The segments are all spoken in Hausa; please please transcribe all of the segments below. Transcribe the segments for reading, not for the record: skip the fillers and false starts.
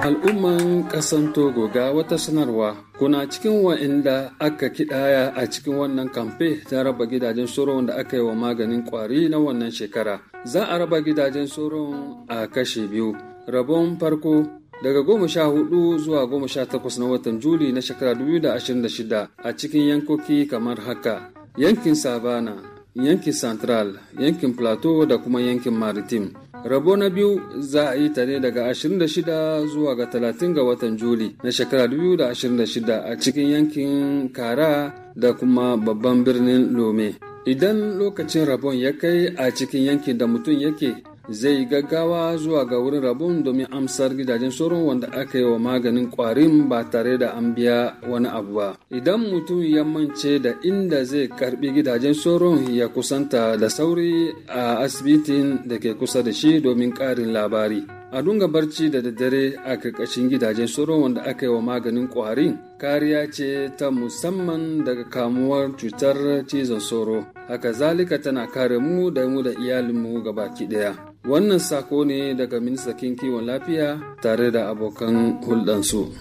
Al'umman ƙasan Togo ga wata sanarwa kuna cikin wa'inda aka kidaya a cikin wannan kamfe ta raba gidajen soron da aka yi wa maganin kwari na wannan shekara. Za a raba gidajen soron a kashe biyu. Rabon farko daga 14 zuwa 18 na watan Juli na shekara 2026 a cikin yankoki kamar haka: yankin Savana, yankin Central, yankin Plateau da kuma yankin Maritime. Rabo na biyu za a yi ta ne daga 26 zuwa ga 30 ga watan Juli na shekara 2026 a cikin yankin Kara da kuma babban birnin Lome. Idan lokacin rabon ya kai a cikin yankin da mutum yake, zai gaggawa zuwa ga wurin rabon domin amsar gidajen sauron wanda aka yi wa maganin kwarin ba tare da an biya wani abu ba. Idan mutum ya mance da inda zai karbi gidajen sauron, ya kusanta da sauri a asibitin da ke kusa da shi domin karin labari. A dunga barci da daddare a karkashin gidajen sauron wanda aka yi wa maganin kwarin kariya ce ta musamman daga kamuwar cutar cizon sauro. Haka zalika tana kare mu da iyalinmu gabaki daya. Wannan sako ne daga ministan kiwon lafiya tare da abokan hulɗansu.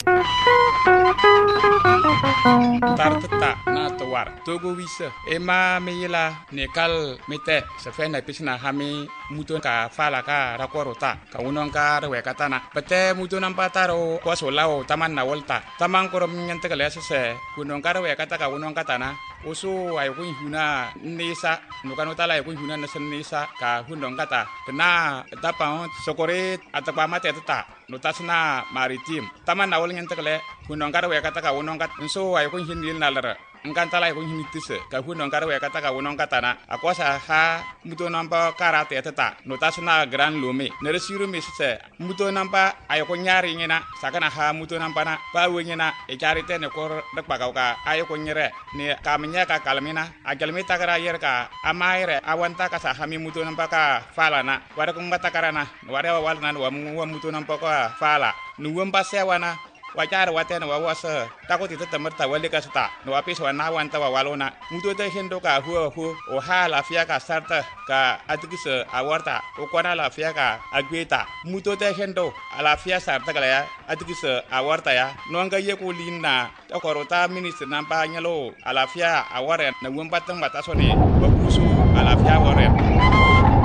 Tartata na tawar Togo wisa ema meyila nekal mete sefe na pisna hami muton ka fala ka rakorota ka unon ka rewe katana pete muton ampataro kwa solao taman na volta taman korom nyante kale se kunon ka rewe kata ka unon katana oso ay kun huna nisa nukano tala ay kun huna nesen nisa ka hundon kata kena tapan sokore atapa mate tata notasna maritim taman na vol nyante kale kunon ka rewe kata ka unon kat so ay kun hinil nalara ngantala ko hinitise ka huno ngara we kata ka wonon katana akwasa ha muto namba karate tata notasna gran lome nere siru misse muto namba ay ko nyari ngina sakana ha muto namba na pa wenyina e charite ne kor dak ka ay ko nyere ne kamnya ka kalmina agalmita kara yer ka amaire awanta ka sa hami muto namba ka falana wara ko ngata karana wara walna wa muto namba ka fala nuwamba sewana wajar waten wa wasa takoti tata marta wale ka sta no apis wa na wanta wa walona muto ta hendo ka hu o ha la fia ka sarta ka atikis awarta o kwana la fia ka agweta muto ta hendo ala fia sarta kala ya atikis awarta ya no nga ye ko linna ta korota minister nampa nyalo ala fia aware na wumbatang batasone babusu ala fia